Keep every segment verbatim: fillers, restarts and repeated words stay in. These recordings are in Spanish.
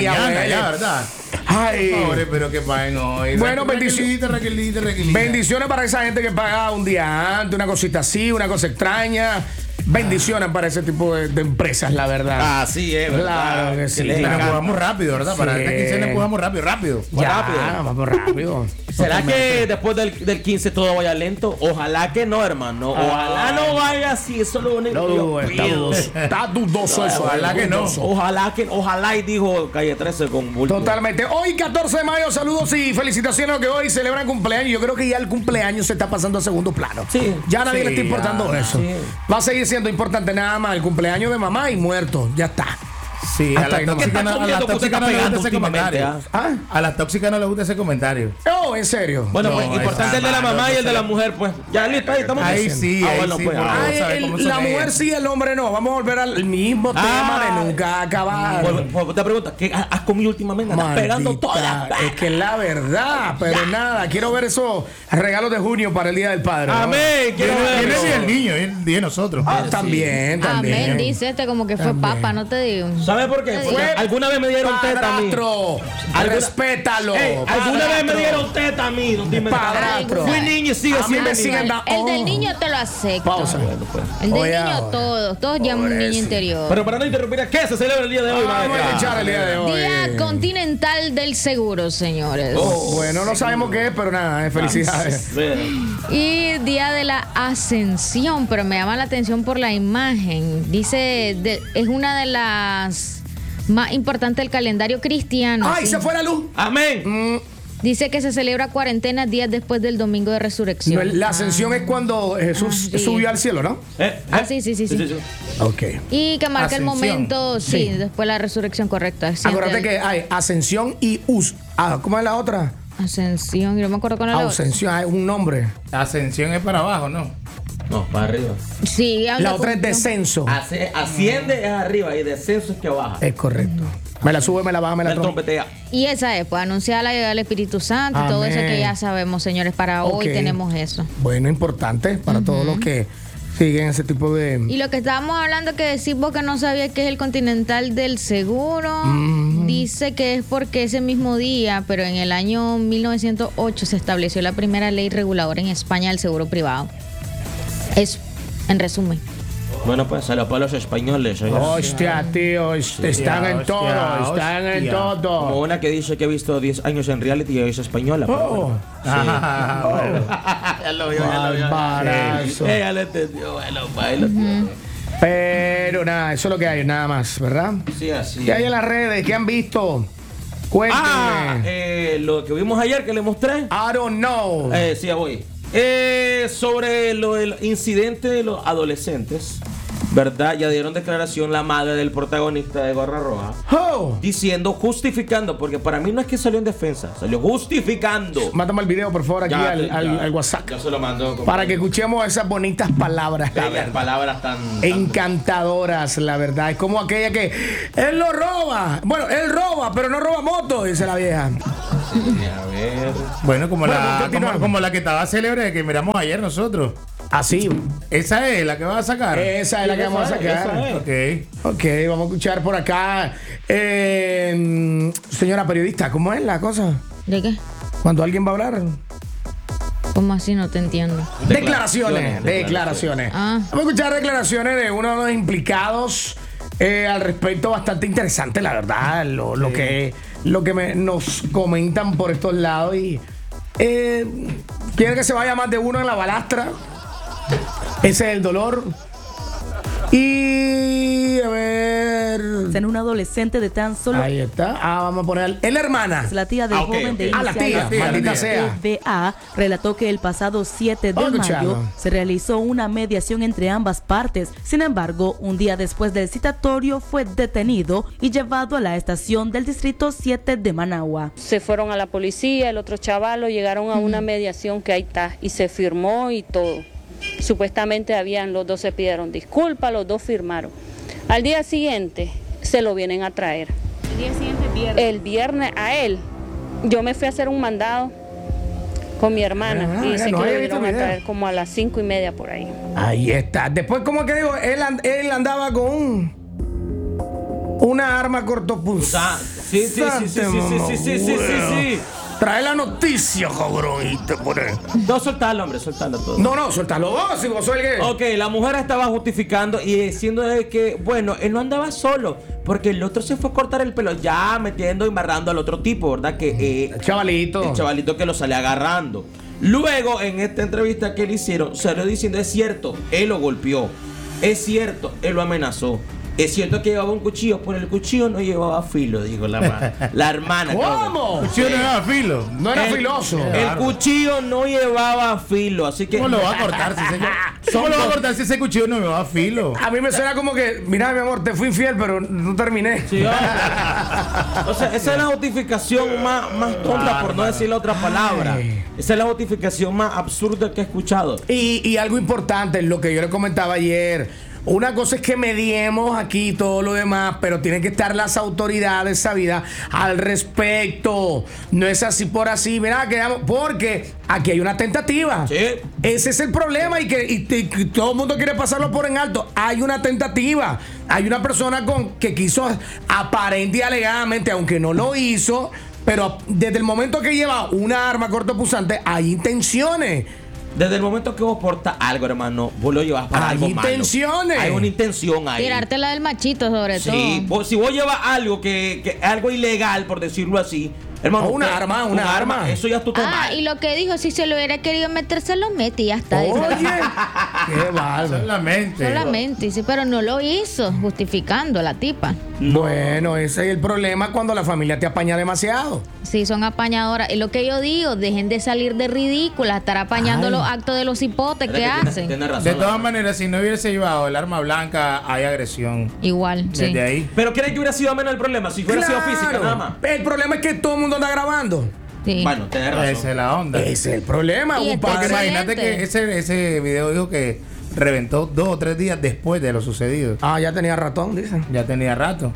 mañana ya, ¿verdad? Ay. Pobre, pero que paguen hoy. Bueno, bendiciones, bendiciones para esa gente que paga un día antes, una cosita así, una cosa extraña. Bendiciones para ese tipo de, de empresas, la verdad. Así es, ¿verdad? Claro que sí. Que nos empujamos rápido, ¿verdad? Sí. Para esta quincena empujamos rápido, rápido. Ya, rápido. vamos rápido. ¿Será que después del, del quince todo vaya lento? Ojalá que no, hermano. Ojalá no vaya así. Eso es lo único No, que yo dudo, está pido. dudoso. Está dudoso eso. Ojalá que no. Ojalá que, ojalá y dijo Calle trece con bulto. Totalmente. Hoy, catorce de mayo, saludos y felicitaciones a los que hoy celebran cumpleaños. Yo creo que ya el cumpleaños se está pasando a segundo plano. Sí. Ya a nadie Sí, le está importando ya, eso. sí. Va a seguir siendo importante nada más el cumpleaños de mamá y muerto. Ya está. Sí, a Hasta ahí la nomás. tóxica no, a la Usted tóxica está no le pegando gusta ese últimamente, comentario. ¿Ah? A la tóxica no le gusta ese comentario. Oh, en serio. Bueno, No, pues importante esa el de la mano, mamá y no el de sé. la mujer, pues. Ya listo, ahí estamos. Ahí diciendo. sí, Ah, ahí bueno, sí, pues. porque- ah, Ay, sabe el- cómo son la mujer ellas. sí, el hombre no. Vamos a volver al mismo tema Ah. de nunca acabar. Pues, pues, te pregunto, ¿qué has comido últimamente? Andas pegando Maldita, todas. es que es la verdad, pero nada, quiero ver esos regalos de junio para el Día del Padre. ¿no? Amén. Quiero ¿Quién es verlo. el niño? El día de nosotros. Ah, también, también. Amén, dice este como que fue También. papa, no te digo. ¿Sabes por qué? Porque Fue alguna vez me dieron teta a mí. Padrastro, ¿Alguna- respétalo. Ey, alguna vez me padrastro. dieron teta a mí. No te inventes. Padrastro. Fui niño y sigue A mí siendo me niño. siguen dando. El del Oh. niño te lo acepto. Pausa. El del Oye, niño ahora. todos, todos llaman un niño interior. Pero para no interrumpir, ¿qué se celebra el día de hoy, Vamos a maestra? escuchar el día de hoy. Día Continental del Seguro, señores. Oh, bueno, no sabemos qué es, pero nada, eh, felicidades. Y Día de la Ascensión, pero me llama la atención por la imagen. Dice, de- es una de las más importantes del calendario cristiano. ¡Ay, ¿sí? se fue la luz! Amén. Dice que se celebra cuarentena días después del domingo de resurrección. No, la ascensión es cuando Jesús Ah, sí. subió al cielo, ¿no? Eh, Ah, eh. sí, sí, sí, sí. Ok. Y que marca el Ascensión. momento, sí, Sí. después la resurrección correcta. Siempre Acuérdate el- que hay ascensión y us. Ah, ¿cómo es la otra? Ascensión, yo no me acuerdo con la otra. Ascensión, hay un nombre. Ascensión es para abajo, ¿no? No, para arriba. Sí, anda La otra con- es descenso. Asce- asciende es arriba y descenso es que baja. Es correcto. Me la sube, me la baja, me la El trompa. trompetea. Y esa es, pues, anunciar la llegada del Espíritu Santo y todo eso Amén. que ya sabemos, señores. Para hoy Ok. tenemos eso. Bueno, importante para todos los que siguen ese tipo de. Y lo que estábamos hablando, que decís vos que no sabías que es el Continental del Seguro, dice que es porque ese mismo día, pero en el año mil novecientos ocho se estableció la primera ley reguladora en España del seguro privado. Eso, en resumen. Bueno, pues a los palos españoles. oiga. Hostia, tío, est- están en hostia, todo, están en hostia. Como todo. una que dice que ha visto diez años en reality y es española. pero Oh, bueno. Ah, bueno. Ya lo vio, ya lo vio. barbarazo. Ella le entendió, bueno, baila. Pero nada, eso es lo que hay, nada más, ¿verdad? Sí, así. ¿Qué hay en las redes? ¿Qué han visto? Cuéntenme. Ah, eh, lo que vimos ayer que le mostré. I don't know. Eh, sí, ya voy. Eh, sobre lo del incidente de los adolescentes, ¿verdad? Ya dieron declaración la madre del protagonista de Gorra Roja, Oh. diciendo, justificando, porque para mí no es que salió en defensa, salió justificando. Mándame el video, por favor, aquí Ya, al, ya, al- al WhatsApp. Yo se lo mando. con- Para que escuchemos esas bonitas palabras, la bellas verdad. palabras tan, tan- Encantadoras, la verdad. Es como aquella que él lo roba. Bueno, él roba, pero no roba moto, dice la vieja. A ver. Bueno, como, Bueno, la, continuamos. como, como la que estaba célebre que miramos ayer nosotros. Así. Esa es la que va a sacar. Esa es la que Esa vamos a es, sacar. esa es. Ok. Ok, vamos a escuchar por acá. Eh, señora periodista, ¿cómo es la cosa? ¿De qué? Cuando alguien va a hablar. ¿Cómo así? No te entiendo. Declaraciones, declaraciones. Ah. Vamos a escuchar declaraciones de uno de los implicados eh, al respecto, bastante interesante, la verdad, lo, lo que, lo que me- nos comentan por estos lados. Y eh, quiere que se vaya más de uno en la balastra. Ese es el dolor. Y a ver. En un adolescente de tan solo Ahí está. Ah, vamos a poner. Es la hermana. la tía del Ah, ok, joven de ok. Ah, la tía, iniciales maldita sea. B A relató que el pasado siete de Vamos a mayo escucharlo. se realizó una mediación entre ambas partes. Sin embargo, un día después del citatorio fue detenido y llevado a la estación del distrito siete de Managua. Se fueron a la policía, el otro chavalo, llegaron a una mediación que ahí está y se firmó y todo. Supuestamente habían, los dos se pidieron disculpas, los dos firmaron. Al día siguiente se lo vienen a traer. El día siguiente, viernes. El viernes a él, yo me fui a hacer un mandado con mi hermana Ah, y dice no que había lo visto vinieron el a video. traer como a las cinco y media por ahí. Ahí está. Después, ¿cómo que digo? Él, and- él andaba con un. Una arma cortopunzante. Sí, sí, sí, sí, sí, sí, sí, sí, sí, sí, sí. Trae la noticia, cabrón, y te pone. No, soltalo, hombre, soltalo todo. No, no, suéltalo vos, si vos sos el que. Ok, la mujer estaba justificando y diciendo de que, bueno, él no andaba solo, porque el otro se fue a cortar el pelo, ya metiendo y embarrando al otro tipo, ¿verdad? Que eh, El chavalito. el chavalito que lo sale agarrando. Luego, en esta entrevista que le hicieron, salió diciendo, es cierto, él lo golpeó. Es cierto, él lo amenazó. Es cierto que llevaba un cuchillo, pero el cuchillo no llevaba filo, dijo la, ma- la hermana. ¿Cómo? Sí, no era filo. No era El- filoso. El cuchillo no llevaba filo, así que... ¿Cómo lo va a cortar si ese, ¿Cómo lo va a cortar si ese cuchillo no me va a filo? A mí me suena como que, mira, mi amor, te fui infiel, pero no terminé. Sí, ah. O sea, esa es la justificación más, más tonta, por no decir la otra palabra. Ay. Esa es la justificación más absurda que he escuchado. Y, y algo importante, lo que yo le comentaba ayer. Una cosa es que mediemos aquí todo lo demás, pero tienen que estar las autoridades sabidas al respecto. No es así por así, mira, quedamos, porque aquí hay una tentativa. Sí. Ese es el problema y que, y, y- y todo el mundo quiere pasarlo por en alto. Hay una tentativa. Hay una persona con que quiso aparente y alegadamente, aunque no lo hizo, pero desde el momento que lleva una arma cortopunzante, hay intenciones. Desde el momento que vos portas algo, hermano, vos lo llevas para Hay algo malo. intenciones. Hay una intención ahí. Tirarte la del machito, sobre Sí, todo. vos- si vos llevas algo que, que algo ilegal, por decirlo así, hermano. O una usted- arma, una arma. Eso ya tú estás Ah, mal. y lo que dijo, si se lo hubiera querido meter, se lo mete y ya está. dice. Oye, qué bárbaro. Solamente. Solamente, dice, pero no lo hizo, justificando a la tipa. Bueno, ese es el problema cuando la familia te apaña demasiado. Sí, son apañadoras. Es lo que yo digo, dejen de salir de ridículas, estar apañando Ay. los actos de los hipotes que Tiene- hacen. tiene razón, De la todas verdad. maneras, si no hubiese llevado el arma blanca, hay agresión. Igual, sí. Desde ahí. Pero ¿creen que hubiera sido menos el problema? Si hubiera sido física, Claro. nada más. El problema es que todo el mundo anda grabando. Sí. Bueno, tenés razón. Esa es la onda. Ese es el problema. Y un este Porque padre- excelente. imagínate que ese, ese video dijo que reventó dos o tres días después de lo sucedido. Ah, ya tenía ratón, dicen. Ya tenía rato.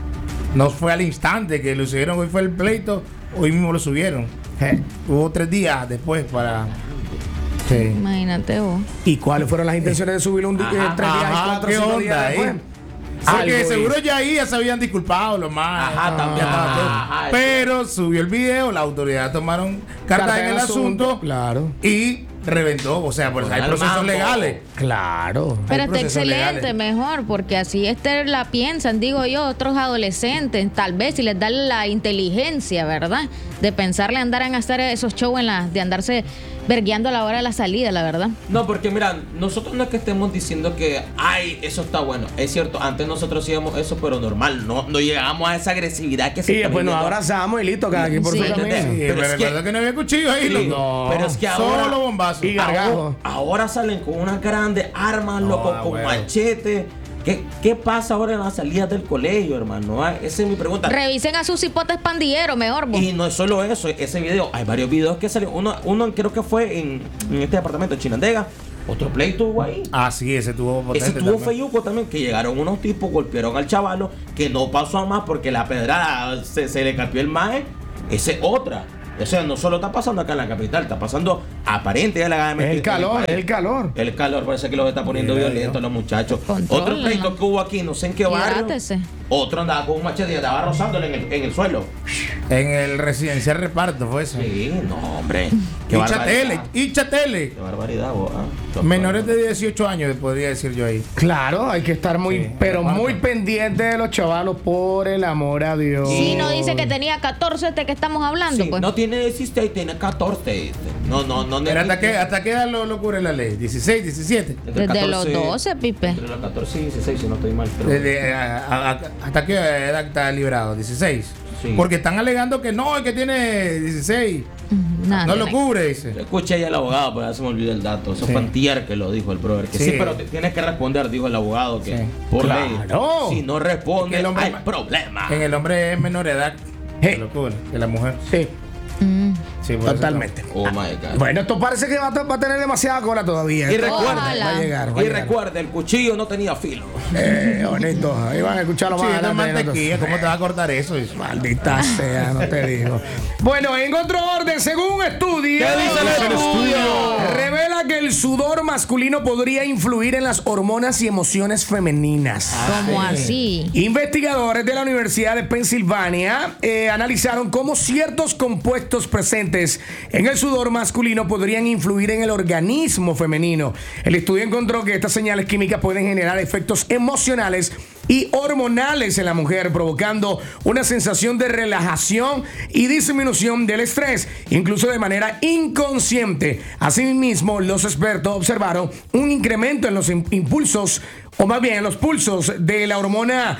No fue al instante que lo subieron, hoy fue el pleito, hoy mismo lo subieron. Je. Hubo tres días después para... Sí. Imagínate vos. ¿Y cuáles fueron las intenciones de subirlo un día, Ajá, tres días y Ajá, cuatro, ¿qué cinco onda días ahí? después? Porque Algo seguro hizo. ya ahí ya se habían disculpado los más. Ajá, también. Ajá, Pero subió el video, la autoridad tomaron cartas en el asunto Claro. y reventó. O sea, pues Con hay el procesos mambo. legales. Claro. Pero Hay está procesos excelente, legales. mejor, porque así este la piensan, digo yo, otros adolescentes, tal vez si les dan la inteligencia, ¿verdad? De pensarle andar en hacer esos shows en la, de andarse vergueando a la hora de la salida, la verdad. No, porque mira, nosotros no es que estemos diciendo que, ay, eso está bueno. Es cierto, antes nosotros hacíamos eso, pero normal. No, no llegábamos a esa agresividad que se Y está después nos viviendo. abrazamos y listo, cada quien por Sí. su camino. ¿Entendés? Sí, Pero pero es recuerda que- que, no había cuchillo ahí, Sí, loco. No. pero es que ahora. Solo bombazos. Y gargajo. ahora, ahora salen con unas grandes armas, loco, ah, con bueno. machete. ¿Qué, ¿Qué pasa ahora en las salidas del colegio, hermano? Ah, esa es mi pregunta. Revisen a sus hipotes pandilleros, mejor vos. Y no es solo eso, ese video, hay varios videos que salieron. Uno, uno creo que fue en, en este departamento de Chinandega. Otro pleito hubo ahí. Ah, sí, ese tuvo potente Ese tuvo también. feyuco también, que llegaron unos tipos, golpearon al chavalo, que no pasó a más porque la pedrada se, se le cambió el maje. Esa es otra. O sea, no solo está pasando acá en la capital, está pasando aparente ya la Es el calor, es el calor. El calor parece que los está poniendo Mira, violentos los muchachos. Controlen, Otro pleito ¿no? que hubo aquí, no sé en qué barrio. Hidrátese. Otro andaba con un machete y andaba rozándole en el, en el suelo. En el residencial reparto fue eso. Sí, no, hombre. Qué Ichatele, barbaridad. Ichatele. Qué barbaridad, vos. ah. Menores de dieciocho años, podría decir yo ahí. Claro, hay que estar muy, Sí, pero aparte. muy pendiente de los chavalos, por el amor a Dios. Sí, no dice que tenía catorce este que estamos hablando, Sí, pues. no tiene dieciséis, tiene catorce. dice. No, no, no. Pero hasta qué, hasta qué edad lo, lo cubre la ley, dieciséis, diecisiete. Entre Desde los catorce doce, Pipe. Entre los catorce y dieciséis, si no estoy mal. Pero... Desde, a- a- a- ¿Hasta qué edad está librado? dieciséis. Sí. Porque están alegando que no, es que tiene dieciséis. Nada, No lo tiene- cubre, dice. Escuché ahí al abogado, pero ya se me olvidó el dato. Eso Sí. fue antier que lo dijo el brother. Que sí, Sí. pero te- tienes que responder, dijo el abogado, que Sí. por Claro. ley. Si no responde, Es que el hombre hay ma- problema. En el hombre es menor edad. Hey. Que lo cubre, que la mujer. Sí, Mm. Sí, por eso totalmente. Oh my God. Bueno, esto parece que va a, va a tener demasiada cola todavía. Y Esto recuerda, va a llegar. Va a y llegar. recuerda, el cuchillo no tenía filo. Eh, bonito. Ahí van a escucharlo Sí, más esto es adelante. mantequilla, ¿cómo te va a cortar eso? Maldita sea, no te digo. Bueno, en otro orden, según un estudio, ¿Qué dice el estudio? revela que el el sudor masculino podría influir en las hormonas y emociones femeninas. ¿Cómo así? Investigadores de la Universidad de Pensilvania eh, analizaron cómo ciertos compuestos presentes en el sudor masculino podrían influir en el organismo femenino. El estudio encontró que estas señales químicas pueden generar efectos emocionales y hormonales en la mujer, provocando una sensación de relajación y disminución del estrés, incluso de manera inconsciente. Asimismo, los expertos observaron un incremento en los impulsos, o más bien en los pulsos de la hormona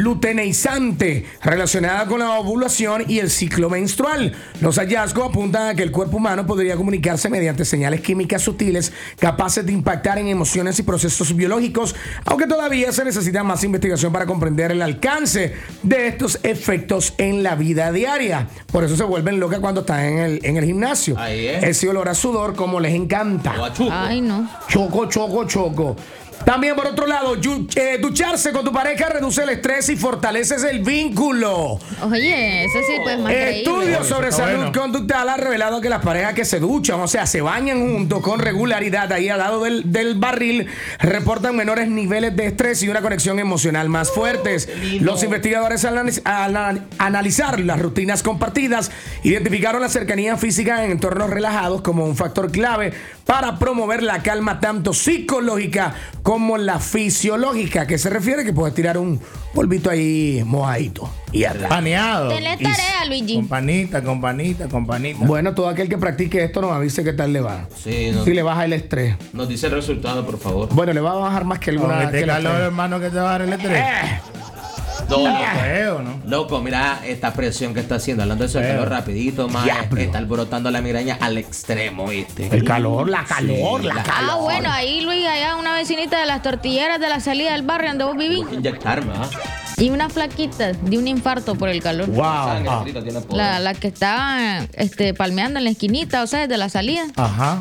luteizante relacionada con la ovulación y el ciclo menstrual. Los hallazgos apuntan a que el cuerpo humano podría comunicarse mediante señales químicas sutiles capaces de impactar en emociones y procesos biológicos, aunque todavía se necesita más investigación para comprender el alcance de estos efectos en la vida diaria. Por eso se vuelven locas cuando están en el, en el gimnasio. Ahí es. Ese olor a sudor como les encanta. Ay, no. Choco, choco, choco. También, por otro lado, yu- eh, ducharse con tu pareja reduce el estrés y fortalece el vínculo. Oye, ese sí, pues más creíble. Estudios sobre Está salud bueno. conductual han revelado que las parejas que se duchan, o sea, se bañan juntos con regularidad ahí al lado del, del barril, reportan menores niveles de estrés y una conexión emocional más fuertes. Los investigadores al, analiz- al analizar las rutinas compartidas identificaron la cercanía física en entornos relajados como un factor clave para promover la calma tanto psicológica como la fisiológica, que se refiere que puedes tirar un polvito ahí mojadito y ya. Paneado. Tenés tarea, Luigi. Con panita, con panita, con panita. Bueno, todo aquel que practique esto nos avise qué tal le va. Sí, no- Si le baja el estrés. Nos dice el resultado, por favor. Bueno, le va a bajar más que Con alguna este que el calor, estrés. hermano, que te va a dar el estrés. Eh, No, loco. Feo, ¿no? Loco, mira esta presión que está haciendo. Hablando de eso, el Feo. calor rapidito, más Diablo. está brotando la migraña al extremo, ¿viste? el calor, la calor, Sí, la la- calor. Ah, bueno, ahí Luis, allá una vecinita de las tortilleras de la salida del barrio donde vos vivís. Hay que inyectarme, ¿ah? Y una flaquita de un infarto por el calor. Wow. Sangre, Ah. ahorita tiene poder. La, la que estaba este, palmeando en la esquinita, o sea, desde la salida. Ajá.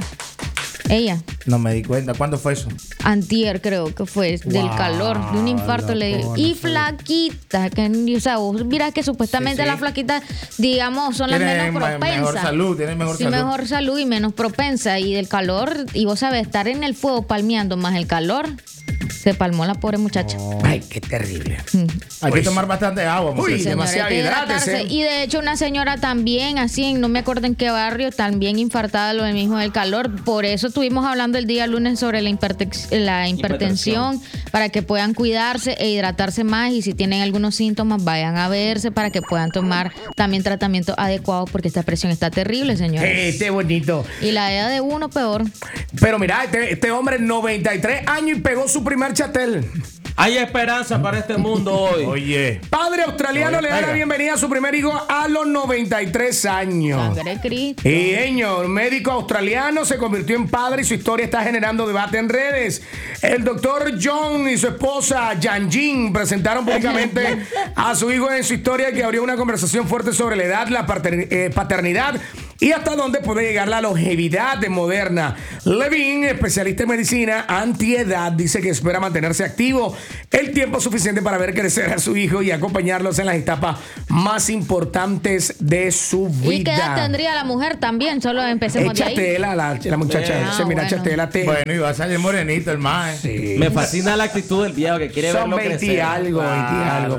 Ella, No me di cuenta. ¿Cuándo fue eso? antier creo que fue, del Wow, calor, de un infarto le dio. loco, Y no sé. flaquita, que, o sea, vos mirás que supuestamente Sí, sí. las flaquitas, digamos, son las Tienen menos me- propensas. mejor salud, tienen mejor sí, salud. mejor salud y menos propensa. Y del calor, y vos sabés, estar en el fuego palmeando más el calor, se palmó la pobre muchacha. Ay, qué terrible. Mm. Hay Pues- que tomar bastante agua. Uy, muchachos. Señora, demasiado hay que hidrátese. hidratarse. Y de hecho una señora también, así, en- no me acuerdo en qué barrio, también infartada lo mismo del calor. Por eso estuvimos hablando el día lunes sobre la, hipertex- la hipertensión, para que puedan cuidarse e hidratarse más. Y si tienen algunos síntomas, vayan a verse para que puedan tomar también tratamiento adecuado, porque esta presión está terrible, señores. Este bonito. Y la edad de uno peor. Pero mira, este, este hombre, noventa y tres años y pegó su primer chatel. Hay esperanza para este mundo hoy. Oye. Padre australiano Oye, le da la pega. bienvenida a su primer hijo a los noventa y tres años. Sangre Cristo. Y señor, médico australiano se convirtió en padre y su historia está generando debate en redes. El doctor John y su esposa Jan Jin presentaron públicamente a su hijo en su historia, que abrió una conversación fuerte sobre la edad, la pater- eh, paternidad y hasta dónde puede llegar la longevidad de moderna. Levine, especialista en medicina antiedad, dice que espera mantenerse activo el tiempo suficiente para ver crecer a su hijo y acompañarlos en las etapas más importantes de su vida. ¿Y qué edad tendría la mujer también? Solo empecemos de ahí. Échatela, la, la muchacha, Ah, se mira bueno. Chatela. Te, Bueno, y va a salir morenito el mae. sí. Me fascina la actitud del viejo que quiere Son verlo veinte y crecer. algo, veinte y Claro. algo.